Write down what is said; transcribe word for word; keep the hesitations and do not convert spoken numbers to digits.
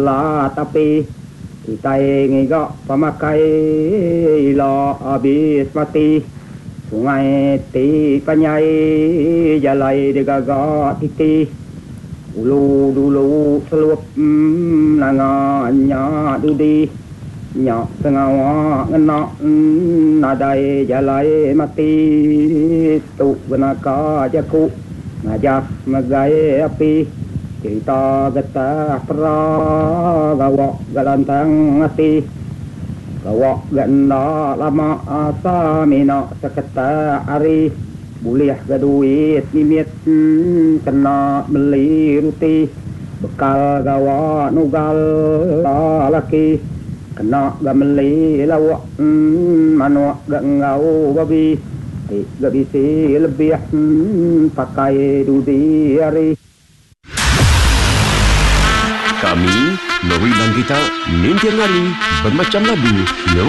lah tapi kita ingin gak pemakai lo habis mati sungai ti panyai jalai degaga titi ulu dulu selup mm, nangannya dudi nyak sengawa ngenak mm, nadai jalai mati tu benaka jaku ngajak magai api kita getah perah gawak galantang hati gawak ganda lama asa mina seketa hari boleh gaduit nimit hmm, kena beli ruti bekal gawak nugal laki kena gameli lawak hmm, manuak gangau babi gak bisa lebih hmm, pakai dudi hari. Kami, Nori dan kita, Nintian Ngali, bermacam lagu,